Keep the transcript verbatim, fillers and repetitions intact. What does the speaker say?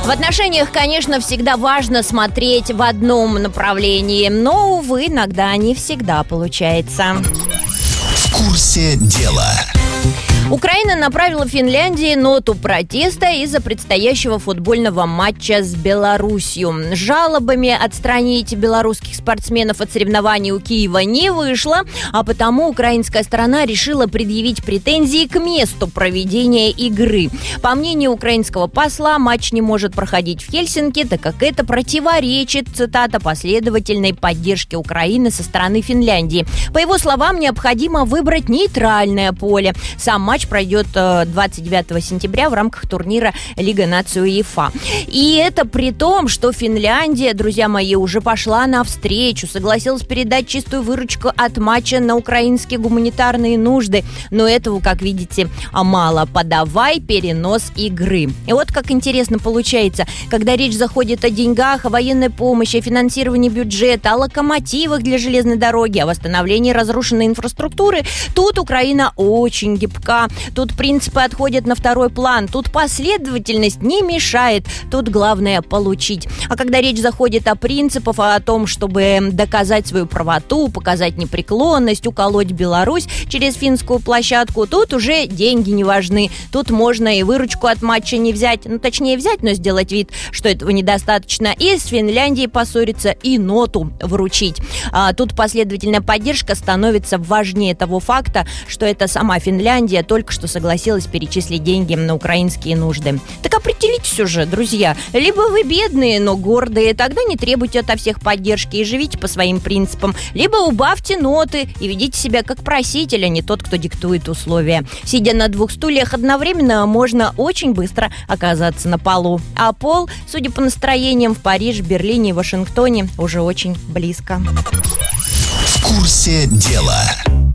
В отношениях, конечно, всегда важно смотреть в одном направлении, но, увы, иногда не всегда получается. В курсе дела. Украина направила Финляндии ноту протеста из-за предстоящего футбольного матча с Беларусью. С жалобами отстранить белорусских спортсменов от соревнований у Киева не вышло, а потому украинская сторона решила предъявить претензии к месту проведения игры. По мнению украинского посла, матч не может проходить в Хельсинки, так как это противоречит, цитата, последовательной поддержке Украины со стороны Финляндии. По его словам, необходимо выбрать нейтральное поле. Сам матч Матч пройдет двадцать девятого сентября в рамках турнира Лига наций УЕФА. И это при том, что Финляндия, друзья мои, уже пошла навстречу, согласилась передать чистую выручку от матча на украинские гуманитарные нужды. Но этого, как видите, мало. Подавай перенос игры. И вот как интересно получается, когда речь заходит о деньгах, о военной помощи, о финансировании бюджета, о локомотивах для железной дороги, о восстановлении разрушенной инфраструктуры, тут Украина очень гибка. Тут принципы отходят на второй план. Тут последовательность не мешает. Тут главное получить. А когда речь заходит о принципах, о том, чтобы доказать свою правоту, показать непреклонность, уколоть Беларусь через финскую площадку, тут уже деньги не важны. Тут можно и выручку от матча не взять. Ну, точнее взять, но сделать вид, что этого недостаточно. И с Финляндией поссориться, и ноту вручить. А тут последовательная поддержка становится важнее того факта, что это сама Финляндия только что согласилась перечислить деньги на украинские нужды. Так определитесь уже, друзья. Либо вы бедные, но гордые, тогда не требуйте ото всех поддержки и живите по своим принципам. Либо убавьте ноты и ведите себя как проситель, а не тот, кто диктует условия. Сидя на двух стульях одновременно, можно очень быстро оказаться на полу. А пол, судя по настроениям, в Париже, Берлине и Вашингтоне уже очень близко. В курсе дела.